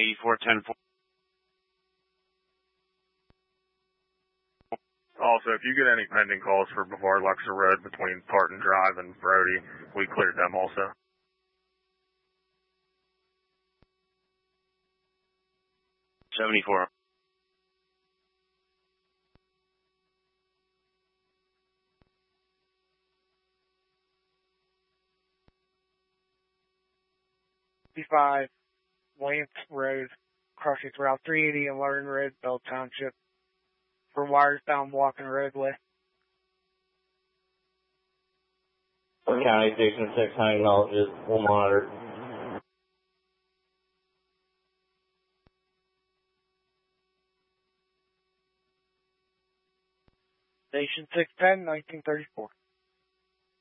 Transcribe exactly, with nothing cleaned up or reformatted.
eighty-four ten four. Also, if you get any pending calls for Brevard Luxor Road between Parton Drive and Brody, we cleared them also. seventy-four. fifty-five, Lance Road, crossing Route three eighty and Lardon Road, Bell Township, for wires bound walking roadway. County Station six hundred dollars will monitor. Station six ten, nineteen thirty-four.